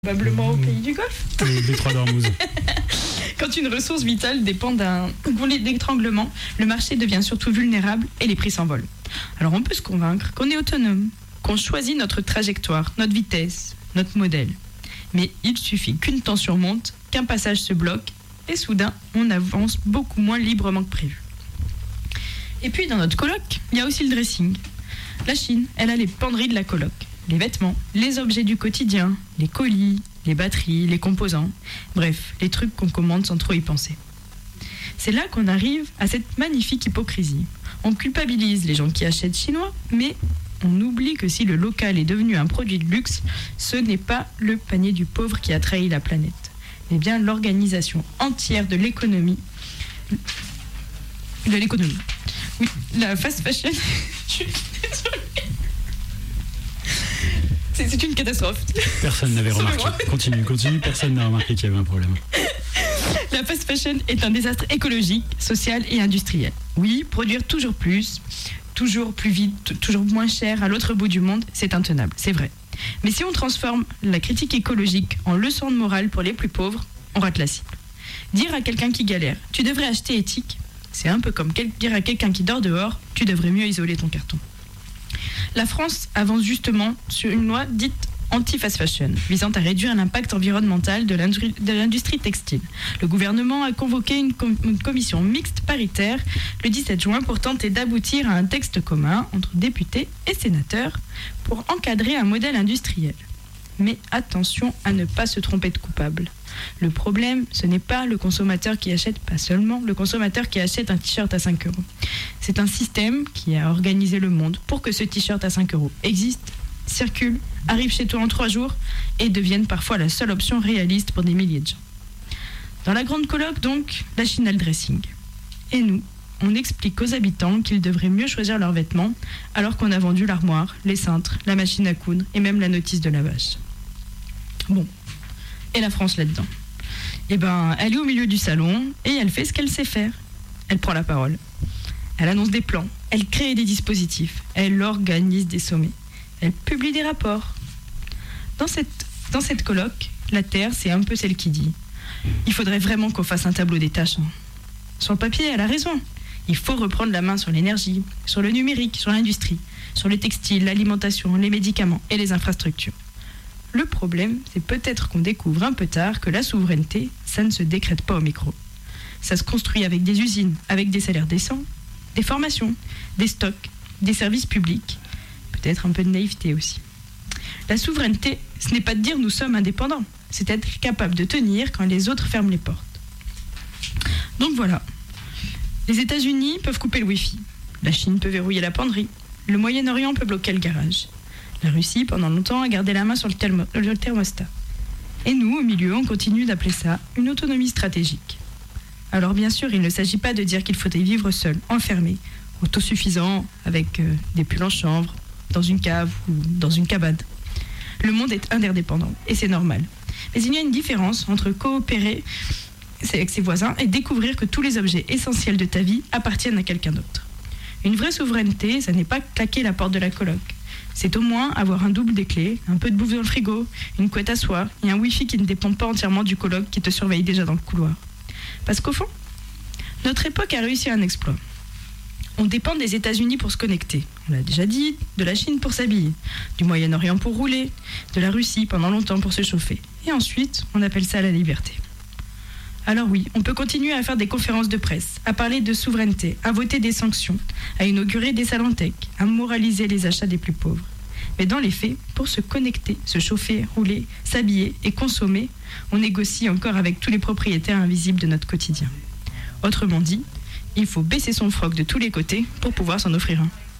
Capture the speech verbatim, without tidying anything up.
Probablement au pays du Golfe. Le détroit d'Ormuz. Quand une ressource vitale dépend d'un goulet d'étranglement, le marché devient surtout vulnérable et les prix s'envolent. Alors on peut se convaincre qu'on est autonome, qu'on choisit notre trajectoire, notre vitesse, notre modèle. Mais il suffit qu'une tension monte, qu'un passage se bloque, et soudain, on avance beaucoup moins librement que prévu. Et puis dans notre colloque, il y a aussi le dressing. La Chine, elle a les penderies de la colloque. Les vêtements, les objets du quotidien, les colis, les batteries, les composants, bref, les trucs qu'on commande sans trop y penser. C'est là qu'on arrive à cette magnifique hypocrisie. On culpabilise les gens qui achètent chinois, mais on oublie que si le local est devenu un produit de luxe, ce n'est pas le panier du pauvre qui a trahi la planète, mais bien l'organisation entière de l'économie. De l'économie. Oui, la fast fashion. Je suis désolée. C'est, c'est une catastrophe. Personne n'avait remarqué. Continue, continue, personne n'a remarqué qu'il y avait un problème. La fast fashion est un désastre écologique, social et industriel. Oui, produire toujours plus, toujours plus vite, toujours moins cher à l'autre bout du monde, c'est intenable, c'est vrai. Mais si on transforme la critique écologique en leçon de morale pour les plus pauvres, on rate la cible. Dire à quelqu'un qui galère, tu devrais acheter éthique, c'est un peu comme dire à quelqu'un qui dort dehors, tu devrais mieux isoler ton carton. La France avance justement sur une loi dite anti-fast fashion, visant à réduire l'impact environnemental de l'industrie, de l'industrie textile. Le gouvernement a convoqué une, com- une commission mixte paritaire le dix-sept juin pour tenter d'aboutir à un texte commun entre députés et sénateurs pour encadrer un modèle industriel. Mais attention à ne pas se tromper de coupable. Le problème, ce n'est pas le consommateur qui achète, pas seulement le consommateur qui achète un t-shirt à cinq euros. C'est un système qui a organisé le monde pour que ce t-shirt à cinq euros existe, circule, arrive chez toi en trois jours et devienne parfois la seule option réaliste pour des milliers de gens. Dans la grande colloque, donc, la Chine a le dressing. Et nous, on explique aux habitants qu'ils devraient mieux choisir leurs vêtements alors qu'on a vendu l'armoire, les cintres, la machine à coudre et même la notice de lavage. Bon. Et la France là-dedans? Eh ben, elle est au milieu du salon et elle fait ce qu'elle sait faire. Elle prend la parole. Elle annonce des plans. Elle crée des dispositifs. Elle organise des sommets. Elle publie des rapports. Dans cette, dans cette colloque, la Terre, c'est un peu celle qui dit « Il faudrait vraiment qu'on fasse un tableau des tâches. Hein. » Sur le papier, elle a raison. Il faut reprendre la main sur l'énergie, sur le numérique, sur l'industrie, sur le textile, l'alimentation, les médicaments et les infrastructures. Le problème, c'est peut-être qu'on découvre un peu tard que la souveraineté, ça ne se décrète pas au micro. Ça se construit avec des usines, avec des salaires décents, des formations, des stocks, des services publics, peut-être un peu de naïveté aussi. La souveraineté, ce n'est pas de dire nous sommes indépendants, c'est être capable de tenir quand les autres ferment les portes. Donc voilà, les États-Unis peuvent couper le Wi-Fi, la Chine peut verrouiller la penderie, le Moyen-Orient peut bloquer le garage. La Russie, pendant longtemps, a gardé la main sur le, thermo- le thermostat. Et nous, au milieu, on continue d'appeler ça une autonomie stratégique. Alors bien sûr, il ne s'agit pas de dire qu'il faudrait vivre seul, enfermé, autosuffisant, avec euh, des pulls en chanvre, dans une cave ou dans une cabane. Le monde est interdépendant, et c'est normal. Mais il y a une différence entre coopérer avec ses voisins et découvrir que tous les objets essentiels de ta vie appartiennent à quelqu'un d'autre. Une vraie souveraineté, ça n'est pas claquer la porte de la coloc. C'est au moins avoir un double des clés, un peu de bouffe dans le frigo, une couette à soie et un wifi qui ne dépend pas entièrement du coloc qui te surveille déjà dans le couloir. Parce qu'au fond, notre époque a réussi un exploit. On dépend des États-Unis pour se connecter, on l'a déjà dit, de la Chine pour s'habiller, du Moyen-Orient pour rouler, de la Russie pendant longtemps pour se chauffer. Et ensuite, on appelle ça la liberté. Alors oui, on peut continuer à faire des conférences de presse, à parler de souveraineté, à voter des sanctions, à inaugurer des salons tech, à moraliser les achats des plus pauvres. Mais dans les faits, pour se connecter, se chauffer, rouler, s'habiller et consommer, on négocie encore avec tous les propriétaires invisibles de notre quotidien. Autrement dit, il faut baisser son froc de tous les côtés pour pouvoir s'en offrir un.